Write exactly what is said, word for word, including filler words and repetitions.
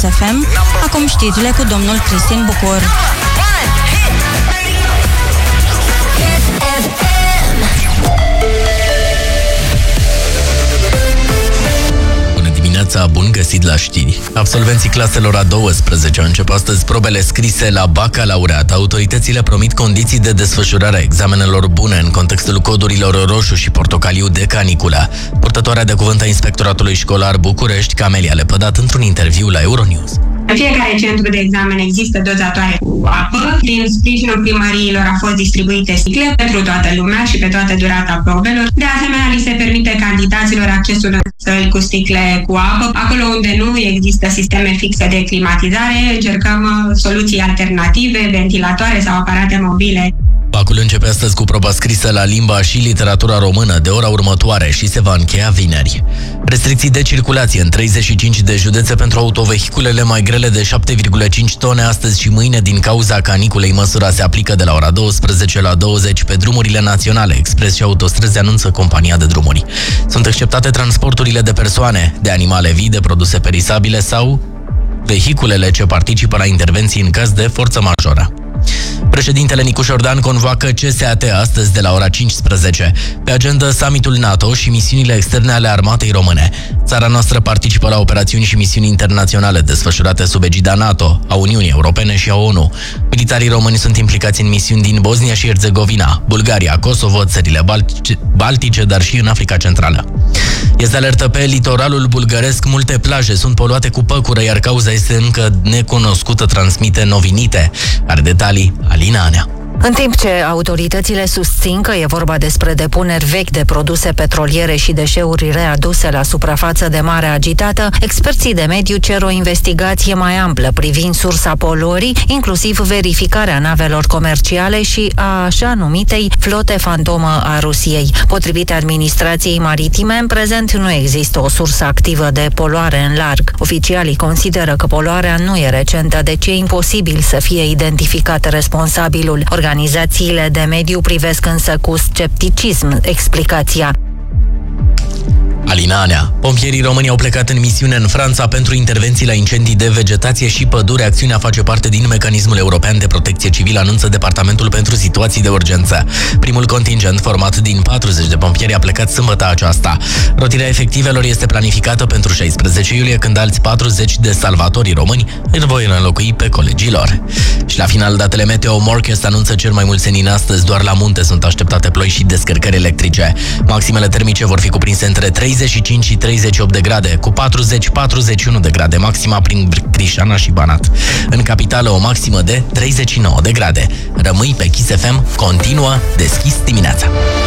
F M. Acum știrile cu domnul Cristin Bucur. Bun găsit la știri. Absolvenții claselor a douăsprezecea au început astăzi probele scrise la bacalaureat. Autoritățile promit condiții de desfășurare a examenelor bune în contextul codurilor roșu și portocaliu de caniculă. Purtătoarea de cuvânt a Inspectoratului Școlar București, Camelia Lepădat, într-un interviu la Euronews. În fiecare centru de examen există dozatoare cu apă. Din sprijinul primăriilor a fost distribuite sticle pentru toată lumea și pe toată durata probelor. De asemenea, li se permite candidaților accesul în săli cu sticle cu apă. Acolo unde nu există sisteme fixe de climatizare, încercăm soluții alternative, ventilatoare sau aparate mobile. Bacul începe astăzi cu proba scrisă la limba și literatura română de ora următoare și se va încheia vineri. Restricții de circulație în treizeci și cinci de județe pentru autovehiculele mai grele de șapte virgulă cinci tone astăzi și mâine din cauza caniculei. Măsura se aplică de la ora douăsprezece la douăzeci pe drumurile naționale. Express și autostrăzi, anunță compania de drumuri. Sunt exceptate transporturile de persoane, de animale vii, de produse perisabile sau vehiculele ce participă la intervenții în caz de forță majoră. Președintele Nicu Șordan convoacă C S A T astăzi de la ora cincisprezece. Pe agenda summitul NATO și misiunile externe ale armatei române. Țara noastră participă la operațiuni și misiuni internaționale desfășurate sub egida NATO, a Uniunii Europene și a ONU. Militarii români sunt implicați în misiuni din Bosnia și Herțegovina, Bulgaria, Kosovo, țările Baltice, Baltice, dar și în Africa Centrală. Este alertă pe litoralul bulgăresc, multe plaje sunt poluate cu păcură, iar cauza este încă necunoscută, transmite Novinite. Are detalii Alina Anea. În timp ce autoritățile susțin că e vorba despre depuneri vechi de produse petroliere și deșeuri readuse la suprafață de mare agitată, experții de mediu cer o investigație mai amplă privind sursa poluării, inclusiv verificarea navelor comerciale și a așa numitei flote fantomă a Rusiei. Potrivit administrației maritime, în prezent nu există o sursă activă de poluare în larg. Oficialii consideră că poluarea nu e recentă, deci e imposibil să fie identificat responsabilul. Organizațiile de mediu privesc însă cu scepticism explicația. Alina Anea. Pompierii români au plecat în misiune în Franța pentru intervenții la incendii de vegetație și pădure. Acțiunea face parte din mecanismul european de protecție civilă, anunță Departamentul pentru Situații de Urgență. Primul contingent, format din patruzeci de pompieri, a plecat sâmbătă aceasta. Rotirea efectivelor este planificată pentru șaisprezece iulie, când alți patruzeci de salvatori români îi voi înlocui pe colegii lor. Și la final, datele meteo. Morchest anunță cel mai mult senin astăzi. Doar la munte sunt așteptate ploi și descărcări electrice. Maximele termice vor fi cuprinse între treizeci și cinci și treizeci și opt de grade, cu patruzeci patruzeci și unu de grade, maxima prin Crișana și Banat. În capitală o maximă de treizeci și nouă de grade. Rămâi pe Kiss F M, continuă deschis dimineața.